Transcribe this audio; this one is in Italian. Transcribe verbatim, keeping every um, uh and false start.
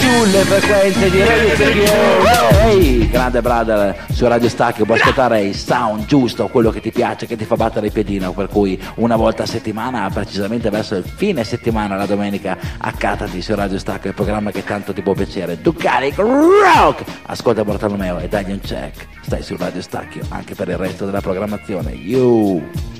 sulle frequenze di Radio Stacchio. Ehi, grande brother, su Radio Stacchio puoi ascoltare il sound giusto, quello che ti piace, che ti fa battere il piedino, per cui una volta a settimana, precisamente verso il fine settimana, la domenica, accattati su Radio Stacchio, il programma che tanto ti può piacere. Ducalic Rock! Ascolta Bartolomeo e dagli un check. Stai su Radio Stacchio anche per il resto della programmazione. You!